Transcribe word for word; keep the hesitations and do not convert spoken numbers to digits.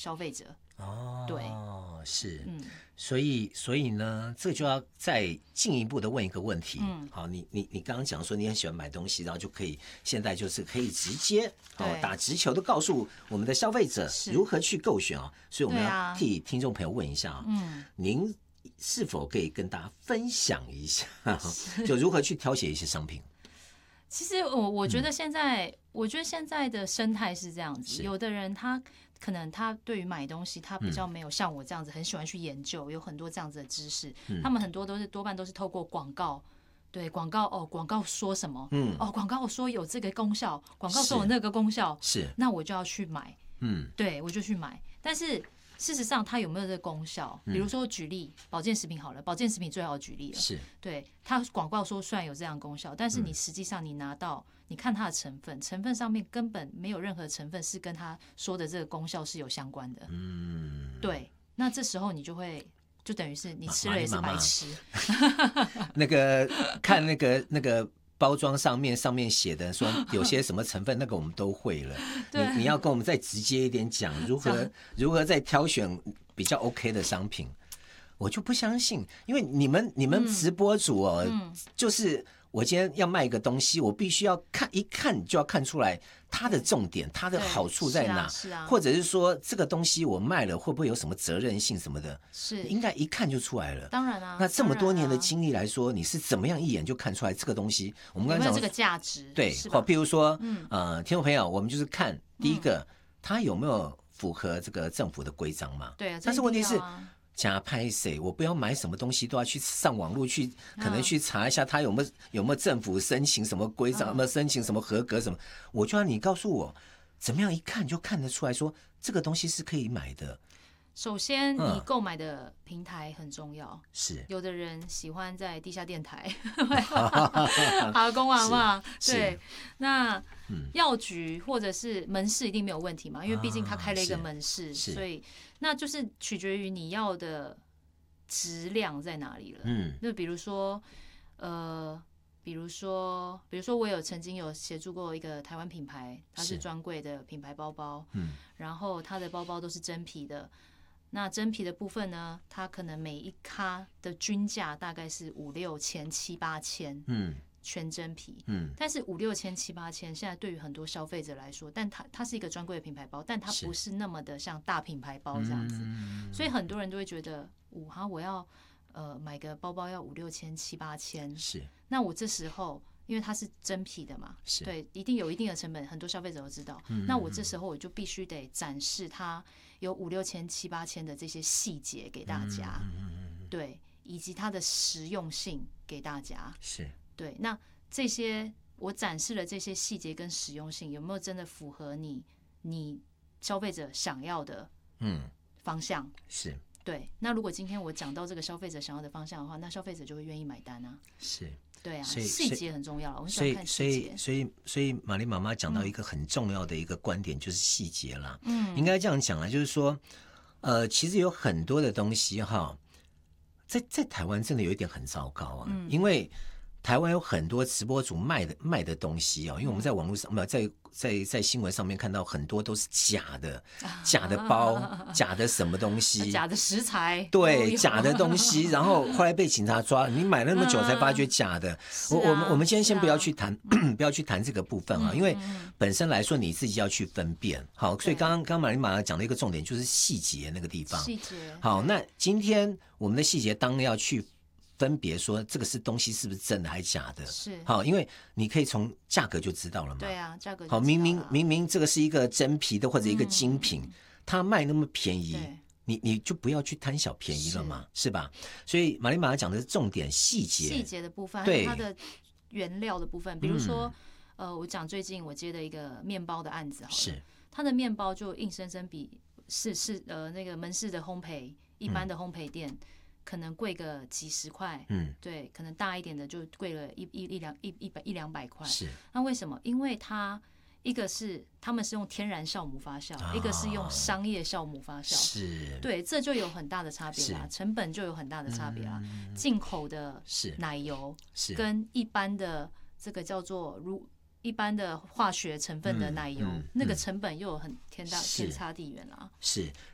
消费者。 哦， 对， 是， 嗯， 所以所以呢，这就要再进一步的问一个问题。 嗯， 好，你你你刚刚讲说你很喜欢买东西，然后就可以现在就是可以直接哦打直球的告诉我们的消费者如何去购选啊。所以我们要替听众朋友问一下啊，嗯，您是否可以跟大家分享一下，就如何去挑选一些商品？ 其实我我觉得现在、嗯，我觉得现在的生态是这样子，有的人他可能他对于买东西，他比较没有像我这样子很喜欢去研究，有很多这样子的知识，嗯、他们很多都是多半都是透过广告。对广告哦，广告说什么？嗯，哦，广告说有这个功效，广告说有那个功效， 是， 那我就要去买。嗯，对，我就去买。但是事实上，它有没有这个功效？比如说举例，保健食品好了，保健食品最好举例了。 是， 对，它广告说虽然有这样的功效，但是你实际上你拿到，你看它的成分，成分上面根本没有任何成分是跟它说的这个功效是有相关的。嗯，对，那这时候你就会。就等于是你吃了也是白吃。 那个看那个那个包装上面上面写的说有些什么成分，那个我们都会了。你你要跟我们再直接一点讲，如何如何再挑选比较 OK 的商品，我就不相信，因为你们你们直播主哦，嗯嗯、就是我今天要卖一个东西，我必须要看一看就要看出来。它的重点，它的好处在哪？ 是啊， 或者是说这个东西我卖了会不会有什么责任性什么的？ 是应该一看就出来了。 当然啊， 那这么多年的经历来说，你是怎么样一眼就看出来这个东西？我们刚才讲这个价值， 对，或譬如说，嗯呃，听众朋友，我们就是看第一个，它有没有符合这个政府的规章嘛？ 对啊， 但是问题是。假拍谁？我不要买什么东西都要去上网络去，可能去查一下他有没有有没有政府申请什么规章，有没有申请什么合格什么。我就要你告诉我，怎么样一看就看得出来说这个东西是可以买的。 首先，你购买的平台很重要。 是， 有的人喜欢在地下电台，阿公阿嬷，对，那药局或者是门市一定没有问题嘛，因为毕竟他开了一个门市，所以那就是取决于你要的质量在哪里了。嗯，就比如说，呃。比如说，比如说，我有曾经有协助过一个台湾品牌，它是专柜的品牌包包，嗯，然后它的包包都是真皮的。那真皮的部分呢，它可能每一咖的均价大概是五六千、七八千，嗯，全真皮，嗯，但是五六千、七八千，现在对于很多消费者来说，但它它是一个专柜的品牌包，但它不是那么的像大品牌包这样子，所以很多人都会觉得，五哈我要。呃，买个包包要五六千、七八千， 是。 那我这时候，因为它是真皮的嘛，对，一定有一定的成本，很多消费者都知道。嗯、那我这时候我就必须得展示它有五六千、七八千的这些细节给大家，嗯、对，以及它的实用性给大家。 是。 对，那这些我展示了这些细节跟实用性，有没有真的符合你你消费者想要的嗯方向？ 嗯、是。 对，那如果今天我讲到这个消费者想要的方向的话，那消费者就会愿意买单啊。 是， 对啊，细节很重要，我很喜欢看细节。所以，所以，所以，玛丽妈妈讲到一个很重要的一个观点，就是细节啦。嗯，应该这样讲啊，就是说，呃，其实有很多的东西哈，在在台湾真的有一点很糟糕啊，嗯、因为台湾有很多直播主卖的卖的东西啊，因为我们在网络上没有在。在在新闻上面看到很多都是假的，假的包，假的什么东西， 假的食材， 对，假的东西，然后后来被警察抓，你买了那么久才发觉假的。我我们我们今天先不要去谈，不要去谈这个部分啊，因为本身来说你自己要去分辨。好，所以刚刚刚玛丽玛讲的一个重点就是细节那个地方。 细节。 好，那今天我们的细节当然要去。分别说这个是东西是不是真的还是假的？ 是好，因为你可以从价格就知道了嘛。 对啊，价格就知道了。 好，明明明明这个是一个真皮的或者一个精品，嗯、它卖那么便宜，你你就不要去贪小便宜了嘛，是, 是吧？所以玛丽玛讲的是重点细节， 细节的部分，还有它的原料的部分，比如说，嗯、呃，我讲最近我接的一个面包的案子好了， 是它的面包就硬生生比是是呃那个门市的烘焙一般的烘焙店。嗯可能贵个几十块，嗯，对，可能大一点的就贵了一一一两一一百一两百块。 是， 那为什么？因为它一个是他们是用天然酵母发酵，哦、一个是用商业酵母发酵， 是， 对，这就有很大的差别啦，成本就有很大的差别啦。嗯、进口的奶油是跟一般的这个叫做如。一般的化学成分的奶油，嗯嗯、那个成本又有很天大天差地远啦。 是，